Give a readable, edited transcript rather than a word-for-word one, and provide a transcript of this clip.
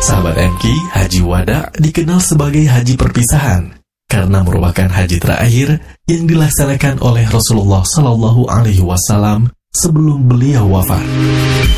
Sahabat MK, Haji Wada dikenal sebagai haji perpisahan karena merupakan haji terakhir yang dilaksanakan oleh Rasulullah SAW sebelum beliau wafat.